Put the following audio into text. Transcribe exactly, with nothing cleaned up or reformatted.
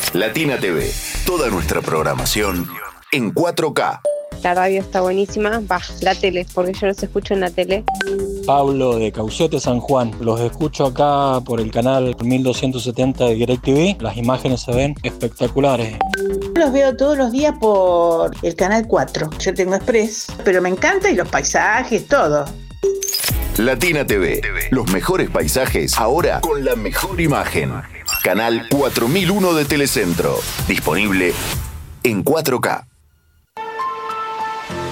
Latina T V, toda nuestra programación en cuatro K. La radio está buenísima, va, la tele, porque yo los escucho en la tele. Pablo de Caucete, San Juan. Los escucho acá por el canal mil doscientos setenta de DirecTV. Las imágenes se ven espectaculares. Los veo todos los días por el canal cuatro. Yo tengo Express, pero me encanta y los paisajes, todo. Latina T V, los mejores paisajes ahora con la mejor imagen. Canal cuatro mil uno de Telecentro, disponible en cuatro K.